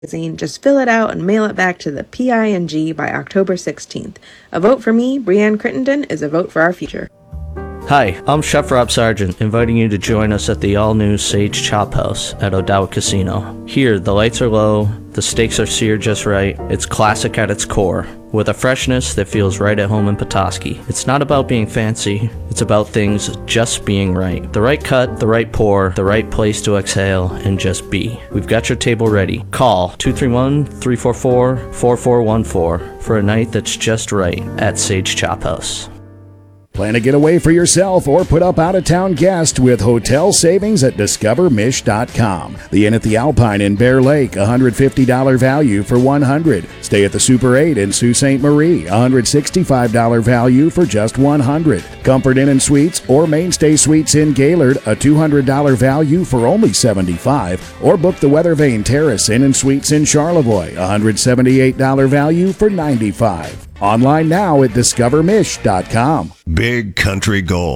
Just fill it out and mail it back to the PING by October 16th. A vote for me, Brianne Crittenden, is a vote for our future. Hi, I'm Chef Rob Sargent, inviting you to join us at the all-new Sage Chop House at O'Dowd Casino. Here, the lights are low, the steaks are seared just right, it's classic at its core, with a freshness that feels right at home in Petoskey. It's not about being fancy, it's about things just being right. The right cut, the right pour, the right place to exhale, and just be. We've got your table ready. Call 231-344-4414 for a night that's just right at Sage Chop House. Plan a getaway for yourself or put up out-of-town guests with hotel savings at discovermish.com. The Inn at the Alpine in Bear Lake, $150 value for $100. Stay at the Super 8 in Sault Ste. Marie, $165 value for just $100. Comfort Inn and Suites or Mainstay Suites in Gaylord, a $200 value for only $75. Or book the Weather Vane Terrace Inn and Suites in Charlevoix, $178 value for $95. Online now at discovermish.com. Big Country Gold.